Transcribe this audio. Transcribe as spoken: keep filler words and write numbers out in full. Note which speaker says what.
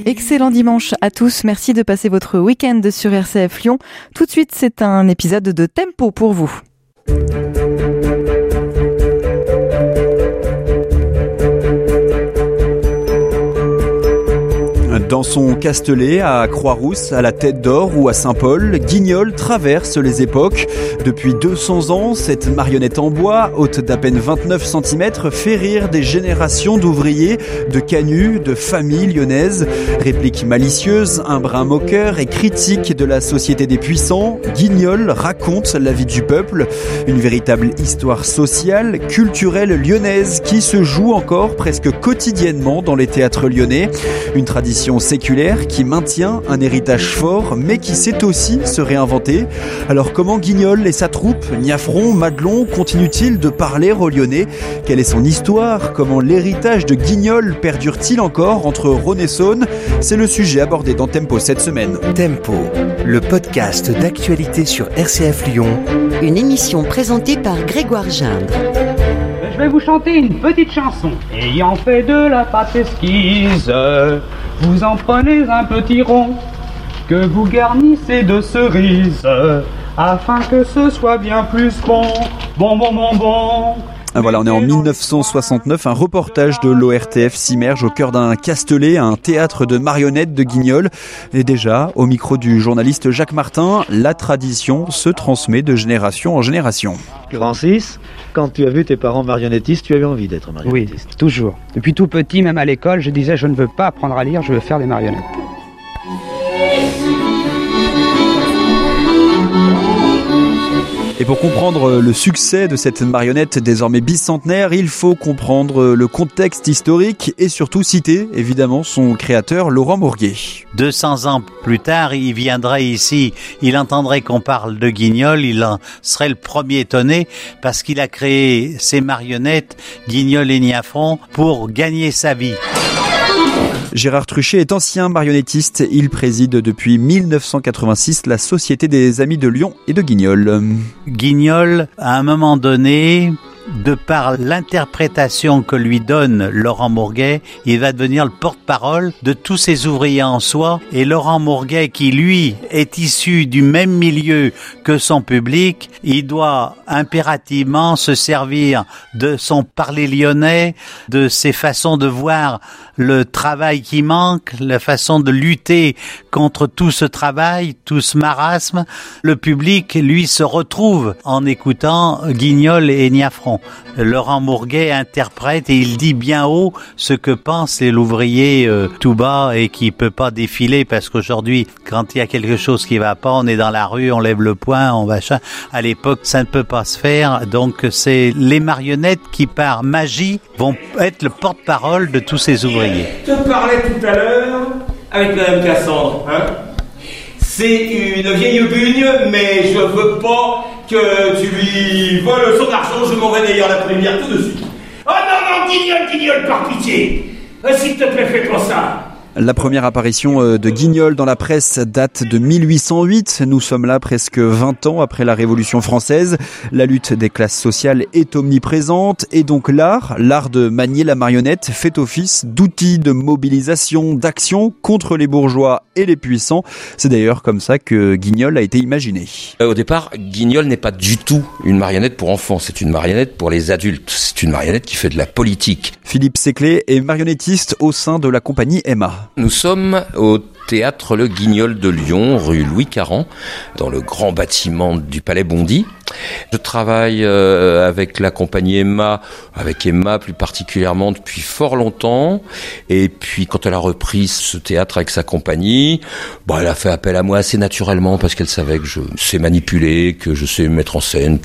Speaker 1: Excellent dimanche à tous. Merci de passer votre week-end sur R C F Lyon. Tout de suite, c'est un épisode de Tempo pour vous.
Speaker 2: Dans son Castellet, à Croix-Rousse, à la Tête d'Or ou à Saint-Paul, Guignol traverse les époques. Depuis deux cents ans, cette marionnette en bois, haute d'à peine vingt-neuf centimètres, fait rire des générations d'ouvriers, de canuts, de familles lyonnaises. Réplique malicieuse, un brin moqueur et critique de la société des puissants, Guignol raconte la vie du peuple. Une véritable histoire sociale, culturelle lyonnaise qui se joue encore presque quotidiennement dans les théâtres lyonnais. Une tradition séculaire qui maintient un héritage fort mais qui sait aussi se réinventer. Alors comment Guignol et sa troupe, Niafron, Madelon, continuent-ils de parler aux Lyonnais ? Quelle est son histoire ? Comment l'héritage de Guignol perdure-t-il encore entre Rhône et Saône ? C'est le sujet abordé dans Tempo cette semaine.
Speaker 3: Tempo, le podcast d'actualité sur R C F Lyon.
Speaker 4: Une émission présentée par Grégoire Gindre.
Speaker 5: Je vais vous chanter une petite chanson. Ayant fait de la pâte esquisse, vous en prenez un petit rond que vous garnissez de cerises afin que ce soit bien plus bon. Bon, bon, bon, bon.
Speaker 2: Voilà, on est en dix-neuf cent soixante-neuf, un reportage de l'O R T F s'immerge au cœur d'un Castellet, un théâtre de marionnettes de Guignol. Et déjà, au micro du journaliste Jacques Martin, la tradition se transmet de génération en génération.
Speaker 6: Grand six, quand tu as vu tes parents marionnettistes, tu avais envie d'être marionnettiste.
Speaker 5: Oui, toujours. Depuis tout petit, même à l'école, je disais je ne veux pas apprendre à lire, je veux faire des marionnettes.
Speaker 2: Et pour comprendre le succès de cette marionnette désormais bicentenaire, il faut comprendre le contexte historique et surtout citer évidemment son créateur Laurent Mourguet.
Speaker 7: deux cents ans plus tard, il viendrait ici, il entendrait qu'on parle de Guignol, il en serait le premier étonné parce qu'il a créé ces marionnettes, Guignol et Niafron, pour gagner sa vie.
Speaker 2: Gérard Truchet est ancien marionnettiste. Il préside depuis dix-neuf cent quatre-vingt-six la Société des Amis de Lyon et de Guignol.
Speaker 7: Guignol, à un moment donné, de par l'interprétation que lui donne Laurent Mourguet, il va devenir le porte-parole de tous ces ouvriers en soi. Et Laurent Mourguet, qui lui est issu du même milieu que son public, il doit impérativement se servir de son parler lyonnais, de ses façons de voir le travail qui manque, la façon de lutter contre tout ce travail, tout ce marasme. Le public, lui, se retrouve en écoutant Guignol et Niafron. Laurent Mourguet interprète et il dit bien haut ce que pense l'ouvrier euh, tout bas et qui peut pas défiler parce qu'aujourd'hui, quand il y a quelque chose qui va pas, on est dans la rue, on lève le poing, on va... À l'époque, ça ne peut pas se faire. Donc, c'est les marionnettes qui, par magie, vont être le porte-parole de tous ces ouvriers.
Speaker 8: Je te parlais tout à l'heure avec Madame Cassandre, hein. C'est une vieille bugne, mais je veux pas que tu lui voles son argent, je m'en vais d'ailleurs la prévenir tout de suite. Oh non, non, Guignol, Guignol, par pitié. S'il te plaît, fais pas ça.
Speaker 2: La première apparition de Guignol dans la presse date de mille huit cent huit. Nous sommes là presque vingt ans après la Révolution française. La lutte des classes sociales est omniprésente et donc l'art, l'art de manier la marionnette, fait office d'outil de mobilisation, d'action contre les bourgeois et les puissants. C'est d'ailleurs comme ça que Guignol a été imaginé.
Speaker 9: Au départ, Guignol n'est pas du tout une marionnette pour enfants, c'est une marionnette pour les adultes. C'est une marionnette qui fait de la politique.
Speaker 2: Philippe Séclé est marionnettiste au sein de la compagnie Emma.
Speaker 9: Nous sommes au théâtre Le Guignol de Lyon, rue Louis Carran, dans le grand bâtiment du Palais Bondy. Je travaille euh, avec la compagnie Emma, avec Emma plus particulièrement depuis fort longtemps. Et puis quand elle a repris ce théâtre avec sa compagnie, bah, elle a fait appel à moi assez naturellement parce qu'elle savait que je sais manipuler, que je sais mettre en scène,